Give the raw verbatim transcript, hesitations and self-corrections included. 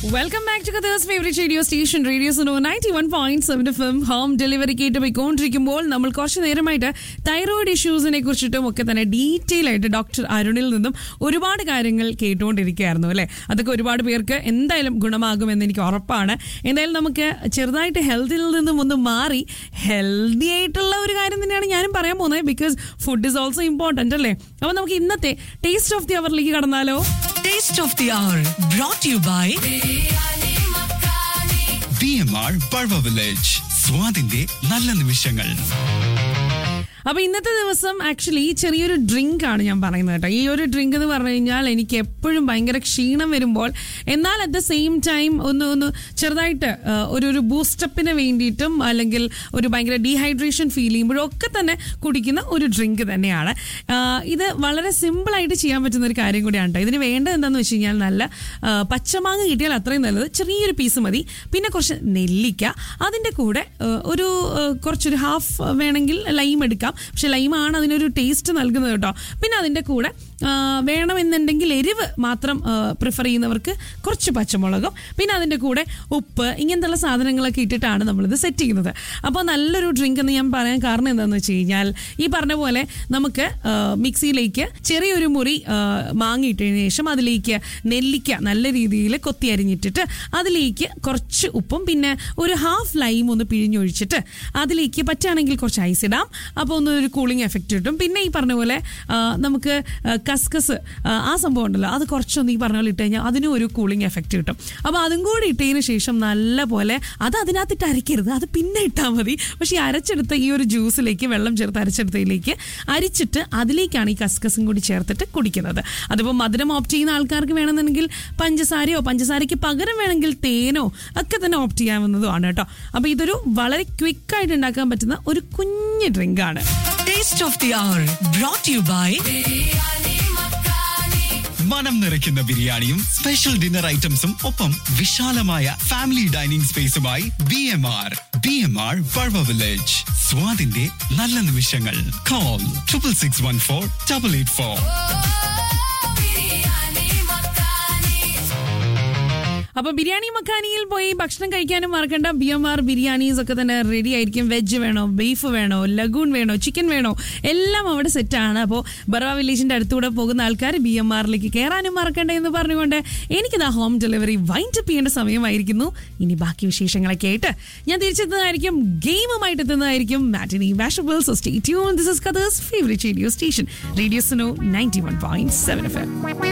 Welcome back to കഥേഴ്സ് favourite radio station radio Suno ninety one point seven F M home delivery കേട്ട് പോയിക്കൊണ്ടിരിക്കുമ്പോൾ നമ്മൾ കുറച്ച് നേരമായിട്ട് thyroid ഇഷ്യൂസിനെ കുറിച്ചിട്ടും ഒക്കെ തന്നെ ഡീറ്റെയിൽ ആയിട്ട് ഡോക്ടർ അരുണിൽ നിന്നും ഒരുപാട് കാര്യങ്ങൾ കേട്ടുകൊണ്ടിരിക്കുകയായിരുന്നു അല്ലേ. അതൊക്കെ ഒരുപാട് പേർക്ക് എന്തായാലും ഗുണമാകുമെന്ന് എനിക്ക് ഉറപ്പാണ്. എന്തായാലും നമുക്ക് ചെറുതായിട്ട് ഹെൽത്തിൽ നിന്നും ഒന്ന് മാറി ഹെൽത്തി ആയിട്ടുള്ള ഒരു കാര്യം തന്നെയാണ് ഞാനും പറയാൻ പോകുന്നത്. Because food is also important അല്ലേ. അപ്പോൾ നമുക്ക് ഇന്നത്തെ taste of the അവറിലേക്ക് കടന്നാലോ. Taste of the Hour brought to you by B M R Barwa Village. സ്വാദിന്റെ നല്ല നിമിഷങ്ങൾ. അപ്പൊ ഇന്നത്തെ ദിവസം ആക്ച്വലി ചെറിയൊരു ഡ്രിങ്ക് ആണ് ഞാൻ പറയുന്നത് കേട്ടോ. ഈ ഒരു ഡ്രിങ്ക് എന്ന് പറഞ്ഞു കഴിഞ്ഞാൽ എനിക്ക് എപ്പോഴും ഭയങ്കര ക്ഷീണം വരുമ്പോൾ എന്നാൽ അറ്റ് ദ സെയിം ടൈം ഒന്ന് ഒന്ന് ചെറുതായിട്ട് ഒരു ഒരു ബൂസ്റ്റപ്പിന് വേണ്ടിയിട്ടും അല്ലെങ്കിൽ ഒരു ഭയങ്കര ഡീഹൈഡ്രേഷൻ ഫീൽ ചെയ്യുമ്പോഴും ഒക്കെ തന്നെ കുടിക്കുന്ന ഒരു ഡ്രിങ്ക് തന്നെയാണ് ഇത്. വളരെ സിമ്പിളായിട്ട് ചെയ്യാൻ പറ്റുന്ന ഒരു കാര്യം കൂടിയാണ് കേട്ടോ. ഇതിന് വേണ്ടത് എന്താണെന്ന് വെച്ച് കഴിഞ്ഞാൽ നല്ല പച്ചമാങ്ങ കിട്ടിയാൽ അത്രയും നല്ലത്. ചെറിയൊരു പീസ് മതി. പിന്നെ കുറച്ച് നെല്ലിക്ക, അതിൻ്റെ കൂടെ ഒരു കുറച്ചൊരു ഹാഫ് വേണമെങ്കിൽ ലൈം എടുക്കാം. പക്ഷെ ലൈമാണ് അതിനൊരു ടേസ്റ്റ് നൽകുന്നത് കേട്ടോ. പിന്നെ അതിൻ്റെ കൂടെ വേണമെന്നുണ്ടെങ്കിൽ എരിവ് മാത്രം പ്രിഫർ ചെയ്യുന്നവർക്ക് കുറച്ച് പച്ചമുളകും പിന്നെ അതിൻ്റെ കൂടെ ഉപ്പ്, ഇങ്ങനത്തെ സാധനങ്ങളൊക്കെ ഇട്ടിട്ടാണ് നമ്മളിത് സെറ്റ് ചെയ്യുന്നത്. അപ്പോൾ നല്ലൊരു ഡ്രിങ്ക് എന്ന് ഞാൻ പറയാൻ കാരണം എന്താണെന്ന് വെച്ച് കഴിഞ്ഞാൽ ഈ പറഞ്ഞ പോലെ നമുക്ക് മിക്സിയിലേക്ക് ചെറിയൊരു മുറി മാങ്ങ ഇട്ടതിന് ശേഷം അതിലേക്ക് നെല്ലിക്ക നല്ല രീതിയിൽ കൊത്തി അരിഞ്ഞിട്ടിട്ട് അതിലേക്ക് കുറച്ച് ഉപ്പും പിന്നെ ഒരു ഹാഫ് ലൈം ഒന്ന് പിഴിഞ്ഞൊഴിച്ചിട്ട് അതിലേക്ക് പറ്റുകയാണെങ്കിൽ കുറച്ച് ഐസ് ഇടാം. അപ്പോൾ ഒന്ന് ഒരു കൂളിംഗ് എഫക്റ്റ് കിട്ടും. പിന്നെ ഈ പറഞ്ഞ പോലെ നമുക്ക് കസ്കസ് ആ സംഭവം ഉണ്ടല്ലോ, അത് കുറച്ചൊന്ന് ഈ പറഞ്ഞ പോലെ ഇട്ട് കഴിഞ്ഞാൽ അതിനും ഒരു കൂളിംഗ് എഫക്റ്റ് കിട്ടും. അപ്പോൾ അതും കൂടി ഇട്ടതിന് ശേഷം നല്ല പോലെ അത് അതിനകത്തിട്ട് അരയ്ക്കരുത്, അത് പിന്നെ ഇട്ടാൽ മതി. പക്ഷേ ഈ അരച്ചെടുത്ത ഈ ഒരു ജ്യൂസിലേക്ക് വെള്ളം ചേർത്ത് അരച്ചെടുത്തതിലേക്ക് അരിച്ചിട്ട് അതിലേക്കാണ് ഈ കസ്കസും കൂടി ചേർത്തിട്ട് കുടിക്കുന്നത്. അതിപ്പോൾ മധുരം ഓപ്റ്റ് ചെയ്യുന്ന ആൾക്കാർക്ക് വേണമെന്നുണ്ടെങ്കിൽ പഞ്ചസാരയോ പഞ്ചസാരയ്ക്ക് പകരം വേണമെങ്കിൽ തേനോ ഒക്കെ തന്നെ ഓപ്റ്റ് ചെയ്യാവുന്നതുമാണ് കേട്ടോ. അപ്പോൾ ഇതൊരു വളരെ ക്വിക്കായിട്ട് ഉണ്ടാക്കാൻ പറ്റുന്ന ഒരു കുഞ്ഞ് ഡ്രിങ്കാണ്. Taste of the Hour brought to you by മനം നിറയ്ക്കുന്ന ബിരിയാണിയും സ്പെഷ്യൽ ഡിന്നർ ഐറ്റംസും ഒപ്പം വിശാലമായ family dining സ്പേസുമായി B M R B M R Barwa village. സ്വാദിന്റെ നല്ല നിമിഷങ്ങൾ. Call triple six one four double eight four. അപ്പോൾ ബിരിയാണി മക്കാനിയിൽ പോയി ഭക്ഷണം കഴിക്കാനും മറക്കണ്ട. ബി എം ആർ ബിരിയാണീസ് ഒക്കെ തന്നെ റെഡി ആയിരിക്കും. വെജ് വേണോ, ബീഫ് വേണോ, ലഗൂൺ വേണോ, ചിക്കൻ വേണോ, എല്ലാം അവിടെ സെറ്റാണ്. അപ്പോൾ ബർവ വില്ലേജിന്റെ അടുത്തൂടെ പോകുന്ന ആൾക്കാർ ബി എം ആറിലേക്ക് കയറാനും മറക്കണ്ട എന്ന് പറഞ്ഞുകൊണ്ട് എനിക്കിതാ ഹോം ഡെലിവറി വൈൻഡ് അപ്പ് ചെയ്യേണ്ട സമയമായിരിക്കുന്നു. ഇനി ബാക്കി വിശേഷങ്ങളൊക്കെ ആയിട്ട് ഞാൻ തിരിച്ചെത്തുന്നതായിരിക്കും, ഗെയിമുമായിട്ട് എത്തുന്നതായിരിക്കും. മാറ്റിനി washable. So stay tune. This is കഥേഴ്സ് favourite radio station radio Suno ninety one point seven F M.